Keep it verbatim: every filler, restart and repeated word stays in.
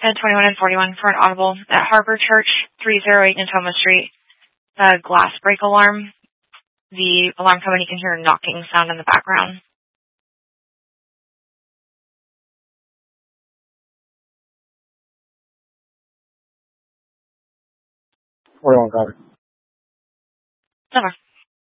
at twenty-one and forty-one for an audible at Harbor Church, three oh eight Natoma Street. The glass break alarm. The alarm company can hear a knocking sound in the background. forty-one, copy. Never.